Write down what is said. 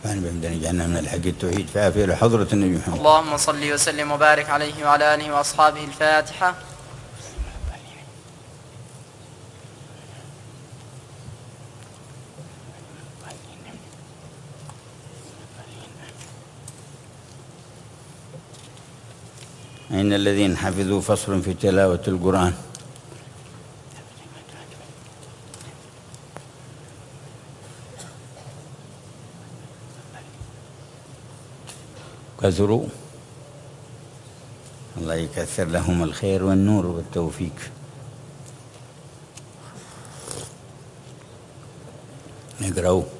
فأنا بمدن جعلنا من الحق التوحيد فافي لحضرة النبي محمد. اللهم صل وسلم وبارك عليه وعلى آله وأصحابه. الفاتحة. إن الذين حفظوا فصل في تلاوة القرآن كثروا، الله يكثر لهم الخير والنور والتوفيق. نقرأوا.